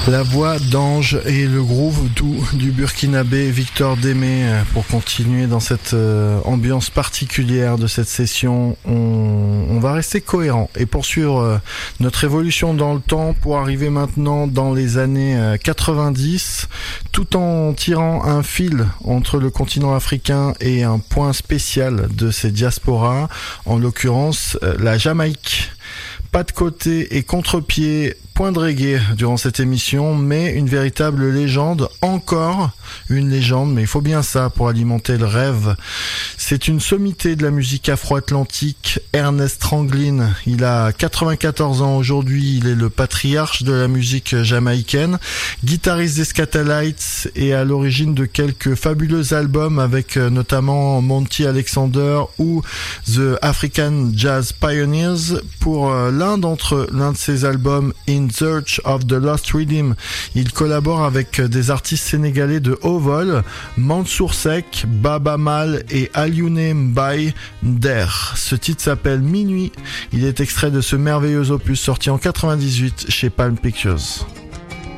La voix d'Ange et le groove doux du burkinabé Victor Démé. Pour continuer dans cette ambiance particulière de cette session, on va rester cohérent et poursuivre notre évolution dans le temps pour arriver maintenant dans les années 90, tout en tirant un fil entre le continent africain et un point spécial de ces diasporas, en l'occurrence la Jamaïque. Pas de côté et contre-pied, point de reggae durant cette émission, mais une véritable légende, encore une légende, mais il faut bien ça pour alimenter le rêve. C'est une sommité de la musique afro-atlantique, Ernest Ranglin. Il a 94 ans aujourd'hui, il est le patriarche de la musique jamaïcaine, guitariste des Skatalites et à l'origine de quelques fabuleux albums avec notamment Monty Alexander ou The African Jazz Pioneers. Pour l'un de ses albums, In Search of the Lost Rhythm, il collabore avec des artistes sénégalais de haut vol, Mansour Seck, Baba Mal et Alioune Mbaye Nder. Ce titre s'appelle Minuit. Il est extrait de ce merveilleux opus sorti en 98 chez Palm Pictures.